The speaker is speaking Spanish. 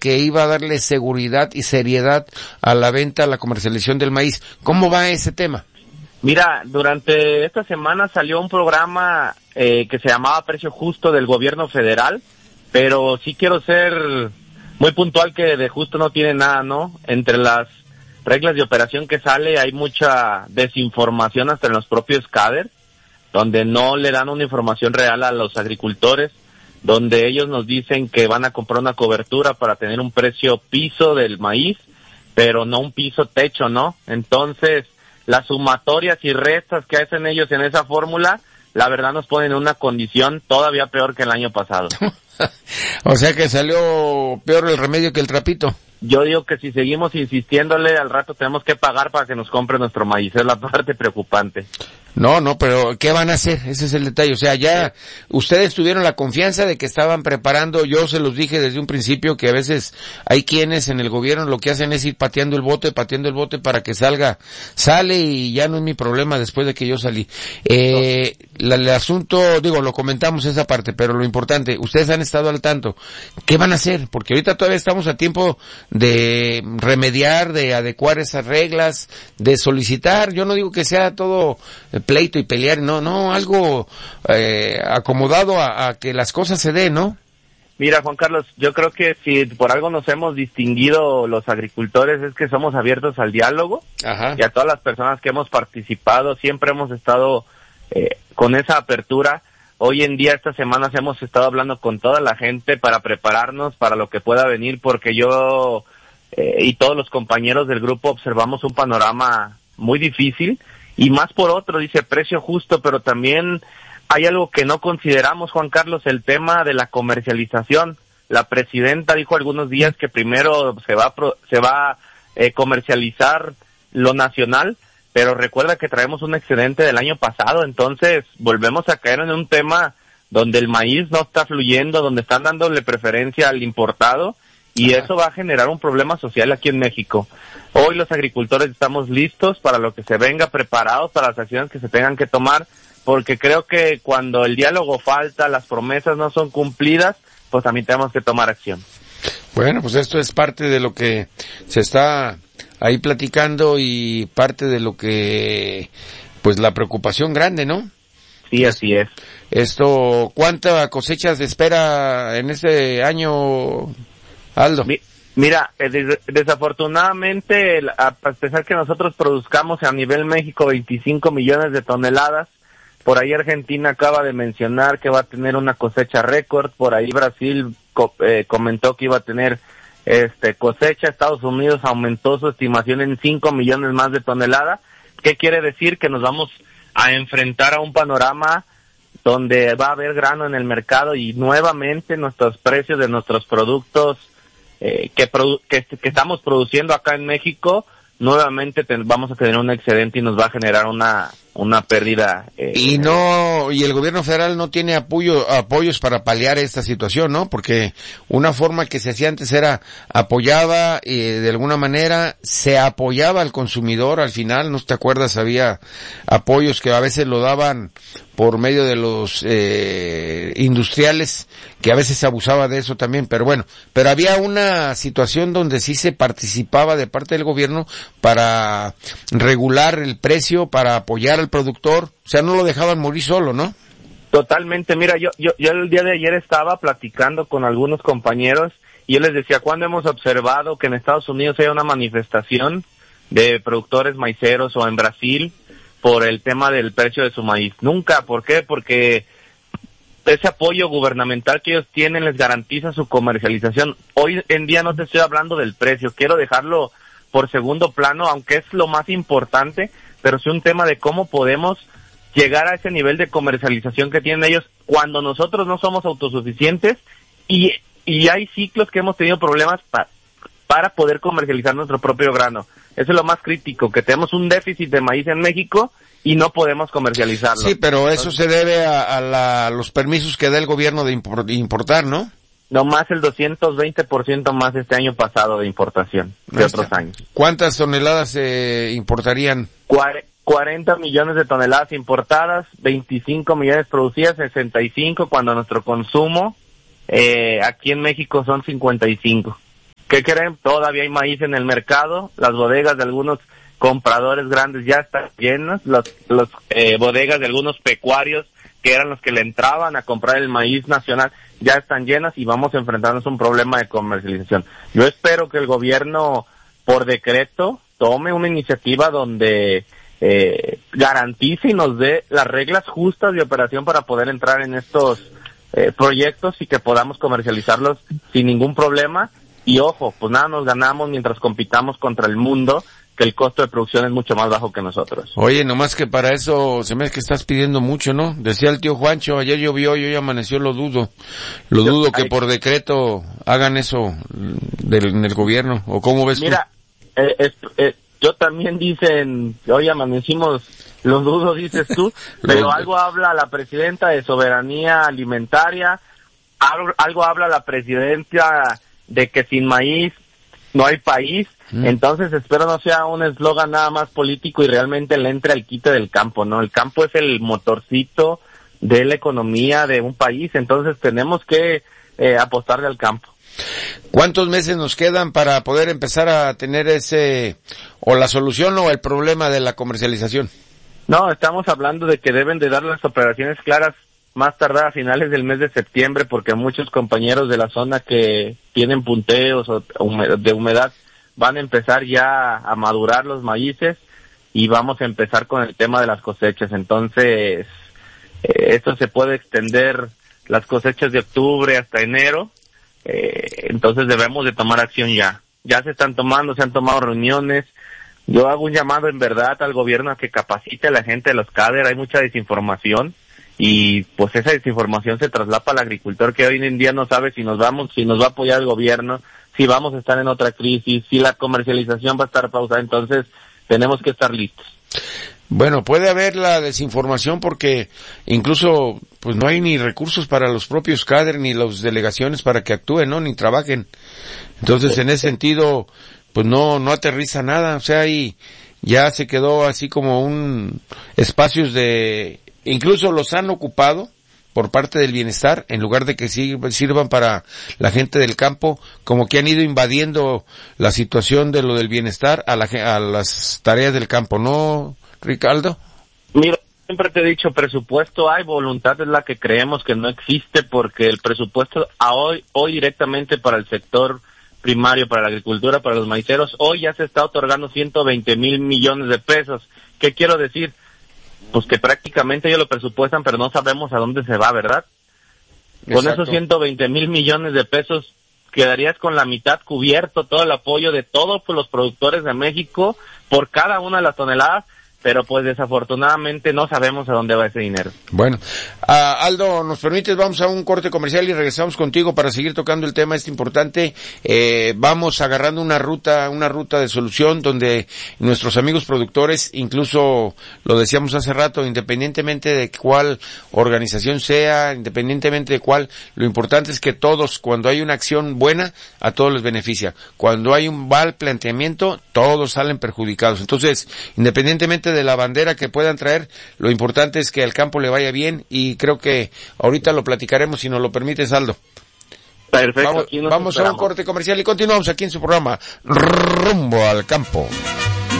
que iba a darle seguridad y seriedad a la venta, a la comercialización del maíz. ¿Cómo va ese tema? Mira, durante esta semana salió un programa que se llamaba Precio Justo del gobierno federal, pero sí quiero ser muy puntual que de justo no tiene nada, ¿no? Entre las reglas de operación que sale hay mucha desinformación hasta en los propios CADER, donde no le dan una información real a los agricultores, donde ellos nos dicen que van a comprar una cobertura para tener un precio piso del maíz, pero no un piso techo, ¿no? Entonces, las sumatorias y restas que hacen ellos en esa fórmula, la verdad nos ponen en una condición todavía peor que el año pasado. O sea que salió peor el remedio que el trapito. Yo digo que si seguimos insistiéndole, al rato tenemos que pagar para que nos compre nuestro maíz. Es la parte preocupante. No, pero ¿qué van a hacer? Ese es el detalle. O sea, ya ustedes tuvieron la confianza de que estaban preparando. Yo se los dije desde un principio que a veces hay quienes en el gobierno lo que hacen es ir pateando el bote para que sale y ya no es mi problema después de que yo salí. El asunto, digo, lo comentamos esa parte, pero lo importante, ustedes han estado al tanto. ¿Qué van a hacer? Porque ahorita todavía estamos a tiempo de remediar, de adecuar esas reglas, de solicitar. Yo no digo que sea todo pleito y pelear, no, algo acomodado a que las cosas se den, ¿no? Mira, Juan Carlos, yo creo que si por algo nos hemos distinguido los agricultores es que somos abiertos al diálogo. Ajá. Y a todas las personas que hemos participado siempre hemos estado con esa apertura. Hoy en día, estas semanas hemos estado hablando con toda la gente para prepararnos para lo que pueda venir, porque yo y todos los compañeros del grupo observamos un panorama muy difícil. Y más por otro, dice precio justo, pero también hay algo que no consideramos, Juan Carlos, el tema de la comercialización. La presidenta dijo algunos días que primero se va a comercializar lo nacional, pero recuerda que traemos un excedente del año pasado, entonces volvemos a caer en un tema donde el maíz no está fluyendo, donde están dándole preferencia al importado, y eso va a generar un problema social aquí en México. Hoy los agricultores estamos listos para lo que se venga, preparados para las acciones que se tengan que tomar, porque creo que cuando el diálogo falta, las promesas no son cumplidas, pues también tenemos que tomar acción. Bueno, pues esto es parte de lo que se está ahí platicando y parte de lo que, pues la preocupación grande, ¿no? Sí, así es. Esto, ¿cuánta cosecha se espera en este año, Aldo? Mira, desafortunadamente, a pesar que nosotros produzcamos a nivel México 25 millones de toneladas, por ahí Argentina acaba de mencionar que va a tener una cosecha récord, por ahí Brasil comentó que iba a tener cosecha, Estados Unidos aumentó su estimación en 5 millones más de toneladas. ¿Qué quiere decir? Que nos vamos a enfrentar a un panorama donde va a haber grano en el mercado y nuevamente nuestros precios de nuestros productos que estamos produciendo acá en México, nuevamente vamos a tener un excedente y nos va a generar una pérdida. Y el gobierno federal no tiene apoyos para paliar esta situación, ¿no? Porque una forma que se hacía antes era apoyaba de alguna manera se apoyaba al consumidor al final, ¿no te acuerdas? Había apoyos que a veces lo daban por medio de los industriales, que a veces se abusaba de eso también, pero había una situación donde sí se participaba de parte del gobierno para regular el precio, para apoyar al productor, o sea, no lo dejaban morir solo, ¿no? Totalmente, mira, yo el día de ayer estaba platicando con algunos compañeros y yo les decía, ¿cuándo hemos observado que en Estados Unidos haya una manifestación de productores maiceros o en Brasil por el tema del precio de su maíz? Nunca. ¿Por qué? Porque ese apoyo gubernamental que ellos tienen les garantiza su comercialización. Hoy en día no te estoy hablando del precio, quiero dejarlo por segundo plano, aunque es lo más importante, pero sí un tema de cómo podemos llegar a ese nivel de comercialización que tienen ellos cuando nosotros no somos autosuficientes y hay ciclos que hemos tenido problemas para poder comercializar nuestro propio grano. Eso es lo más crítico, que tenemos un déficit de maíz en México y no podemos comercializarlo. Sí, pero eso se debe a los permisos que da el gobierno de importar, ¿no? No más el 220% más este año pasado de importación de otros años. ¿Cuántas toneladas se importarían? 40 millones de toneladas importadas, 25 millones producidas, 65 cuando nuestro consumo aquí en México son 55. ¿Qué creen? Todavía hay maíz en el mercado, las bodegas de algunos compradores grandes ya están llenas, los bodegas de algunos pecuarios que eran los que le entraban a comprar el maíz nacional ya están llenas y vamos a enfrentarnos a un problema de comercialización. Yo espero que el gobierno por decreto tome una iniciativa donde garantice y nos dé las reglas justas de operación para poder entrar en estos proyectos y que podamos comercializarlos sin ningún problema. Y ojo, pues nada nos ganamos mientras compitamos contra el mundo, que el costo de producción es mucho más bajo que nosotros. Oye, nomás que para eso se me hace que estás pidiendo mucho, ¿no? Decía el tío Juancho, ayer llovió y hoy amaneció, lo dudo que por decreto hagan eso en el gobierno, ¿o cómo ves? Mira, yo también dicen, hoy amanecimos, lo dudo dices tú, pero algo habla la presidenta de soberanía alimentaria, algo habla la presidenta de que sin maíz no hay país. Entonces espero no sea un eslogan nada más político y realmente le entre al quite del campo, ¿no? El campo es el motorcito de la economía de un país, entonces tenemos que apostarle al campo. ¿Cuántos meses nos quedan para poder empezar a tener o la solución o el problema de la comercialización? No, estamos hablando de que deben de dar las operaciones claras más tardar a finales del mes de septiembre, porque muchos compañeros de la zona que tienen punteos de humedad van a empezar ya a madurar los maíces y vamos a empezar con el tema de las cosechas. Entonces, esto se puede extender las cosechas de octubre hasta enero, entonces debemos de tomar acción ya. Ya se han tomado reuniones. Yo hago un llamado en verdad al gobierno a que capacite a la gente de los CADER, hay mucha desinformación. Y pues esa desinformación se traslapa al agricultor que hoy en día no sabe si nos va a apoyar el gobierno, si vamos a estar en otra crisis, si la comercialización va a estar pausada, entonces tenemos que estar listos. Bueno, puede haber la desinformación porque incluso pues no hay ni recursos para los propios CADER ni las delegaciones para que actúen, ¿no? Ni trabajen. Entonces en ese sentido pues no aterriza nada, o sea, y ya se quedó así como espacios incluso los han ocupado por parte del bienestar, en lugar de que sirvan para la gente del campo, como que han ido invadiendo la situación de lo del bienestar a las tareas del campo, ¿no, Ricardo? Mira, siempre te he dicho, presupuesto hay, voluntad es la que creemos que no existe, porque el presupuesto hoy directamente para el sector primario, para la agricultura, para los maiceros, hoy ya se está otorgando 120,000 millones de pesos. ¿Qué quiero decir? Pues que prácticamente ellos lo presupuestan, pero no sabemos a dónde se va, ¿verdad? Exacto. Con esos 120,000 millones de pesos quedarías con la mitad cubierto, todo el apoyo de todos los productores de México por cada una de las toneladas, pero pues desafortunadamente no sabemos a dónde va ese dinero. Bueno, Aldo, ¿nos permites? Vamos a un corte comercial y regresamos contigo para seguir tocando el tema importante. Vamos agarrando una ruta de solución donde nuestros amigos productores, incluso lo decíamos hace rato, independientemente de cuál organización sea, independientemente de cuál, lo importante es que todos, cuando hay una acción buena, a todos les beneficia. Cuando hay un mal planteamiento, todos salen perjudicados. Entonces, independientemente de la bandera que puedan traer, lo importante es que al campo le vaya bien, y creo que ahorita lo platicaremos si nos lo permites, Aldo. Perfecto. Vamos a un corte comercial y continuamos aquí en su programa Rumbo al Campo.